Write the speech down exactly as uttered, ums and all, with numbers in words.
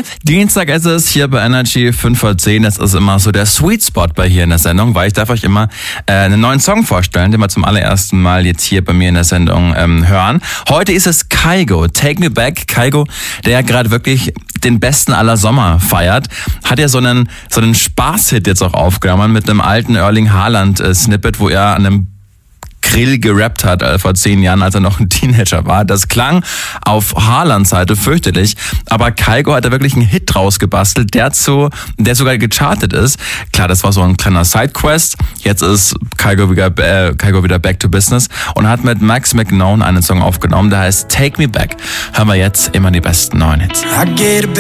Dienstag ist es hier bei Energy fünf vor zehn. Das ist immer so der Sweet Spot bei hier in der Sendung, weil ich darf euch immer äh, einen neuen Song vorstellen, den wir zum allerersten Mal jetzt hier bei mir in der Sendung ähm, hören. Heute ist es Kygo, Take Me Back. Kygo, der ja gerade wirklich den besten aller Sommer feiert, hat ja so einen so einen Spaßhit jetzt auch aufgenommen mit einem alten Erling Haaland äh, Snippet, wo er an einem Grill gerappt hat äh, vor zehn Jahren, als er noch ein Teenager war. Das klang auf Haalands Seite fürchterlich, aber Kygo hat da wirklich einen Hit draus gebastelt, der, zu, der sogar gechartet ist. Klar, das war so ein kleiner Sidequest. Jetzt ist Kygo wieder, äh, Kygo wieder back to business und hat mit Max McKnown einen Song aufgenommen, der heißt Take Me Back. Hören wir jetzt immer die besten neuen Hits.